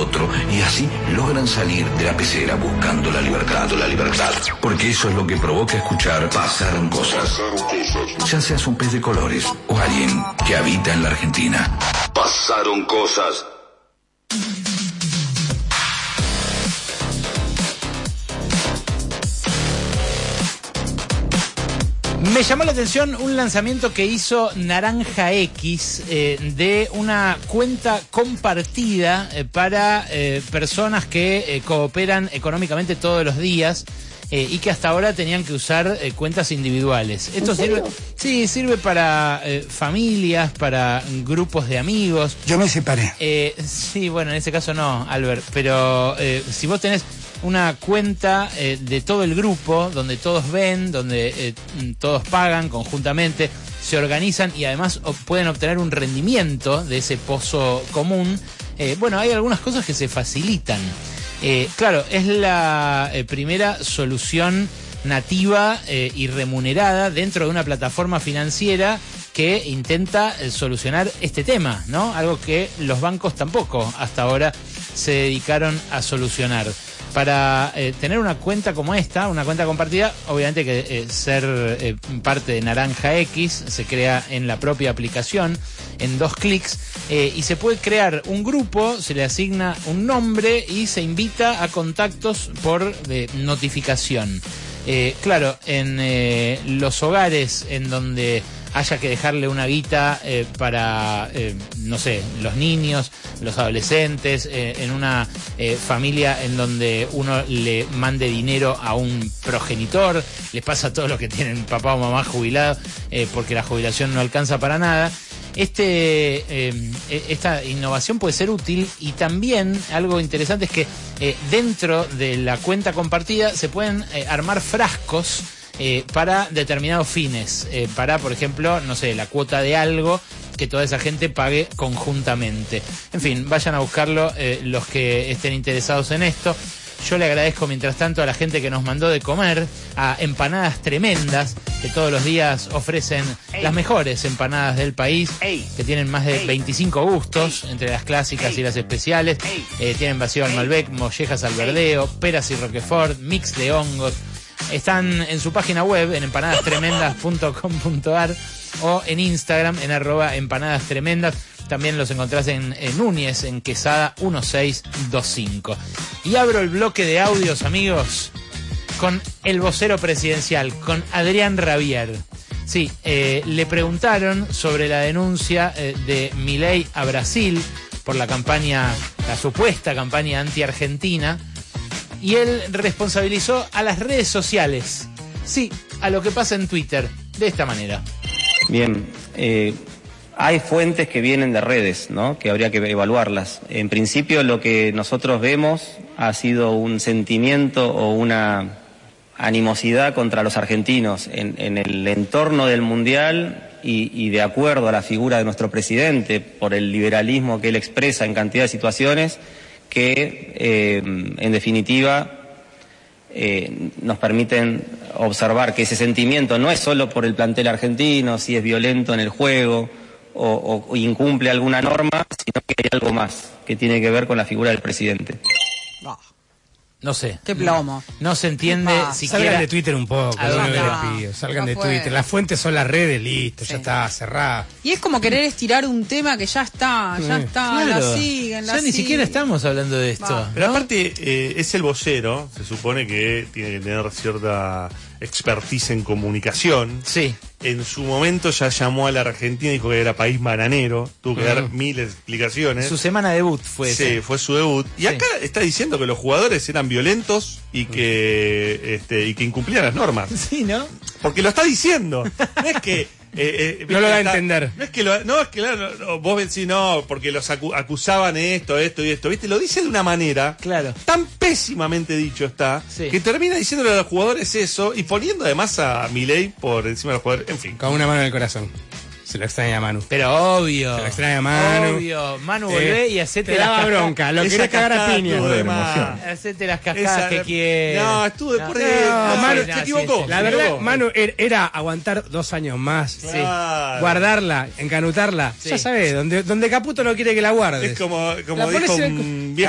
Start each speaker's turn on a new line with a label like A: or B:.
A: otro, y así logran salir de la pecera buscando la libertad. Porque eso es lo que provoca escuchar Pasaron Cosas. Ya seas un pez de colores o alguien que habita en la Argentina. Pasaron Cosas.
B: Me llamó la atención un lanzamiento que hizo Naranja X de una cuenta compartida para personas que cooperan económicamente todos los días y que hasta ahora tenían que usar cuentas individuales. Esto sirve para familias, para grupos de amigos.
C: Yo me separé.
B: Sí, bueno, en ese caso no, Albert, pero si vos tenés una cuenta de todo el grupo, donde todos ven, donde todos pagan conjuntamente, se organizan y además pueden obtener un rendimiento de ese pozo común. Bueno, hay algunas cosas que se facilitan. Claro, es la primera solución nativa y remunerada dentro de una plataforma financiera que intenta solucionar este tema, ¿no? Algo que los bancos tampoco hasta ahora se dedicaron a solucionar. Para tener una cuenta como esta, una cuenta compartida, obviamente hay que ser parte de Naranja X, se crea en la propia aplicación, en 2 clics, y se puede crear un grupo, se le asigna un nombre y se invita a contactos por notificación. Claro, en los hogares en donde haya que dejarle una guita para, no sé, los niños, los adolescentes, en una familia en donde uno le mande dinero a un progenitor, les pasa a todos los que tienen papá o mamá jubilado, porque la jubilación no alcanza para nada. Esta innovación puede ser útil, y también algo interesante es que dentro de la cuenta compartida se pueden armar frascos para determinados fines, para, por ejemplo, no sé, la cuota de algo que toda esa gente pague conjuntamente. En fin, vayan a buscarlo los que estén interesados en esto. Yo le agradezco mientras tanto a la gente que nos mandó de comer, a Empanadas Tremendas, que todos los días ofrecen las mejores empanadas del país, que tienen más de 25 gustos, entre las clásicas y las especiales. Tienen vacío al Malbec, mollejas al verdeo, peras y roquefort, mix de hongos. Están en su página web, en empanadastremendas.com.ar, o en Instagram, en @empanadastremendas. También los encontrás en Núñez, en Quesada 1625. Y abro el bloque de audios, amigos, con el vocero presidencial, con Adrián Rabier. Sí, le preguntaron sobre la denuncia de Milei a Brasil por la supuesta campaña anti-argentina, y él responsabilizó a las redes sociales, sí, a lo que pasa en Twitter, de esta manera.
D: Bien, hay fuentes que vienen de redes, ¿no?, que habría que evaluarlas. En principio, lo que nosotros vemos ha sido un sentimiento o una animosidad contra los argentinos en el entorno del Mundial y de acuerdo a la figura de nuestro presidente, por el liberalismo que él expresa en cantidad de situaciones, que en definitiva nos permiten observar que ese sentimiento no es solo por el plantel argentino, si es violento en el juego o incumple alguna norma, sino que hay algo más que tiene que ver con la figura del presidente.
B: No sé.
E: Qué plomo.
B: No se entiende siquiera.
F: Salgan de Twitter un poco, salgan de
E: fue.
F: Twitter. Las fuentes son las redes, listo, ya está, cerrada.
E: Y es como querer estirar un tema que ya está,
B: Claro.
E: la siguen,
B: Ya ni siquiera estamos hablando de esto, ¿no?
G: Pero aparte, es el vocero, se supone que tiene que tener cierta expertise en comunicación.
B: Sí.
G: En su momento ya llamó a la Argentina y dijo que era país bananero, tuvo que dar miles de explicaciones.
B: Su semana de debut fue ese.
G: Sí, fue su debut. Y acá está diciendo que los jugadores eran violentos y que incumplían las normas.
B: Sí, ¿no?
G: Porque lo está diciendo. No es que
F: no lo da a entender.
G: No es que vos decís no, porque los acusaban esto y esto, ¿viste? Lo dice de una manera tan pésimamente dicho está, que termina diciéndole a los jugadores eso y poniendo además a Milei por encima de los jugadores, en fin.
F: Con una mano en el corazón. Se lo extraña a Manu.
B: Pero obvio.
F: Se lo extraña a Manu.
B: Obvio. Manu, volvé y hacete
F: te daba bronca. Lo querés cagar a piña.
B: Hacete las cascadas que quieres.
G: No, estuve por ahí.
F: Manu
G: se equivocó.
F: La verdad, Manu, era aguantar 2 años más.
G: Claro.
F: Guardarla, encanutarla. Ya sabés, donde Caputo no quiere que la guardes.
G: Es como
F: la
G: dijo un viejo